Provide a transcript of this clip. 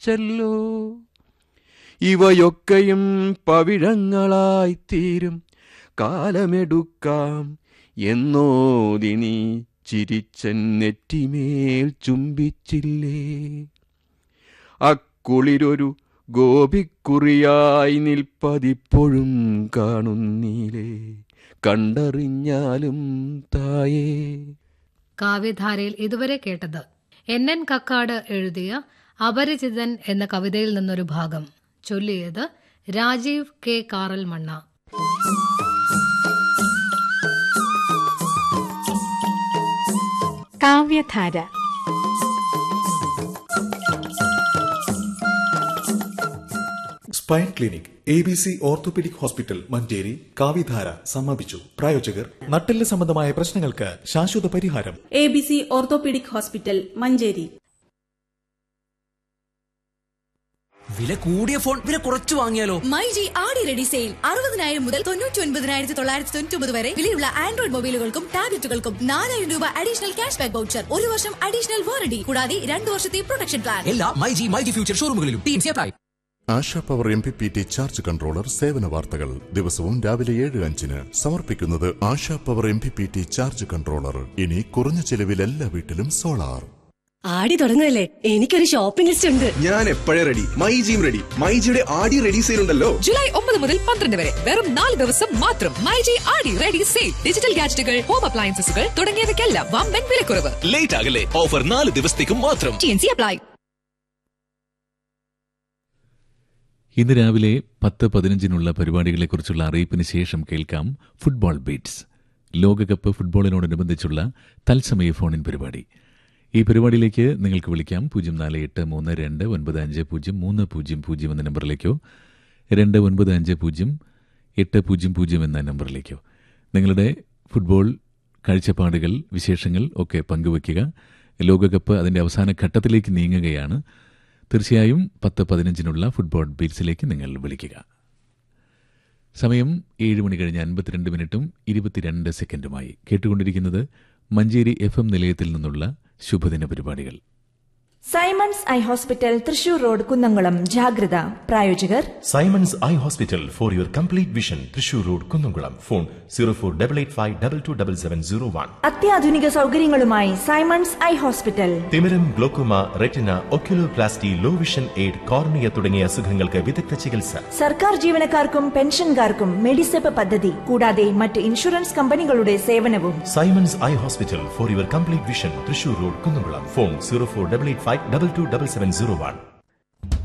ചിരിച്ചല്ലോ. ഇവയൊക്കെയും പവിഴങ്ങളായിത്തീരും, കാലമെടുക്കാം എന്നോതിനി ചിരിച്ചൻ നെറ്റിമേൽ ചുംബിച്ചില്ലേ. അക്കുളിരൊരു ഗോപിക്കുറിയായി നിൽപ്പതിപ്പോഴും കാണുന്നീലേ, കണ്ടറിഞ്ഞാലും തായേ. കാവ്യധാരയിൽ ഇതുവരെ കേട്ടത് NN കക്കാട് എഴുതിയ അപരിചിതൻ എന്ന കവിതയിൽ നിന്നൊരു ഭാഗം. ചൊല്ലിയത് രാജീവ് കെ കാറൽമണ്ണ. കാവ്യധാര spine clinic ABC orthopaedic hospital Manjeri കാവ്യധാര സമാപിച്ചു. പ്രായോജകർ നട്ടെല്ല് സംബന്ധമായ പ്രശ്നങ്ങൾക്ക് ശാശ്വത പരിഹാരം. ABC orthopaedic hospital Manjeri. വില കൂടിയ ഫോൺ വില കുറച്ചു വാങ്ങിയാലോ? മൈജി ആടി റെഡി സെയിൽ 69,000 മുതൽ 99,999 വരെ വിലയുള്ള ആൻഡ്രോയിഡ് മൊബൈലുകൾക്കും ടാബ്ലറ്റുകൾക്കും 4,000 രൂപ അഡീഷണൽ ക്യാഷ് ബാക്ക് വൗച്ചർ, 1 വർഷം അഡീഷണൽ വാറണ്ടി, കൂടാതെ 2 വർഷത്തെ പ്രൊട്ടക്ഷൻ പ്ലാൻ. എല്ലാ myG future ഷോറൂമുകളിലും teams apply. ASHA power MPPT charge controller സേവന വാർത്തകൾ ദിവസവും രാവിലെ 7:05 സമർപ്പിക്കുന്നത് ASHA power MPPT charge controller. ഇനി കുറഞ്ഞ ചെലവിൽ എല്ലാ വീട്ടിലും സോളാർ. ആടി തുടങ്ങുന്നല്ലേ, എനിക്കൊരു ഷോപ്പിംഗ് ലിസ്റ്റ് ഉണ്ട്. ഞാൻ എപ്പോഴേ റെഡി. മൈജിയും റെഡി. മൈജിയുടെ ആടി റെഡി സെയിൽ ഉണ്ടല്ലോ. ജൂലൈ 9 മുതൽ 12 വരെ വെറും 4 ദിവസം മാത്രം. മൈജി ആടി റെഡി സെയിൽ. ഡിജിറ്റൽ ഗാഡ്ജറ്റുകൾ, ഹോം അപ്ലയൻസസുകൾ തുടങ്ങിയവയ്ക്കെല്ലാം വമ്പൻ വിലക്കുറവ്. ലേറ്റ് ആകല്ലേ, ഓഫർ 4 ദിവസത്തേക്കും മാത്രം. TNC apply. ഇന്ന് രാവിലെ 10:15 പരിപാടികളെക്കുറിച്ചുള്ള അറിയിപ്പിന് ശേഷം കേൾക്കാം ഫുട്ബോൾ ബീറ്റ്സ്. ലോകകപ്പ് ഫുട്ബോളിനോടനുബന്ധിച്ചുള്ള തത്സമയ ഫോണിൻ പരിപാടി. ഈ പരിപാടിയിലേക്ക് നിങ്ങൾക്ക് വിളിക്കാം 0483295030 എന്ന നമ്പറിലേക്കോ 29508000 എന്ന നമ്പറിലേക്കോ നിങ്ങളുടെ ഫുട്ബോൾ കാഴ്ചപ്പാടുകൾ, വിശേഷങ്ങൾ ഒക്കെ പങ്കുവയ്ക്കുക. ലോകകപ്പ് അതിന്റെ അവസാന ഘട്ടത്തിലേക്ക് നീങ്ങുകയാണ്. തീർച്ചയായും 10:15 ഫുട്ബോൾ ബീറ്റ്സിലേക്ക് നിങ്ങൾ വിളിക്കുക. സമയം 7:52 കേട്ടുകൊണ്ടിരിക്കുന്നത് മഞ്ചേരി FM നിലയത്തിൽ നിന്നുള്ള ശുഭദിന പരിപാടികൾ. Symons eye hospital Thrissur road Kunnamkulam. ജാഗ്രത. പ്രായോജകർ Symons eye hospital for your complete vision. Thrissur road Kunnamkulam. Phone 0488522701. അത്യാധുനിക സൗകര്യങ്ങളുമായി സൈമൺസ് ഐ ഹോസ്പിറ്റൽ. തിമിരം, glaucoma, retina, oculoplasty, low vision aid, cornea തുടങ്ങിയ അസുഖങ്ങൾക്ക് വിദഗ്ധ ചികിത്സ. സർക്കാർ ജീവനക്കാർക്കും പെൻഷൻകാർക്കും മെഡിസെപ്പ് പദ്ധതി, കൂടാതെ മറ്റ് ഇൻഷുറൻസ് കമ്പനികളുടെ സേവനവും. Symons eye hospital for your complete vision. Thrissur road Kunnamkulam. Phone 0488522701.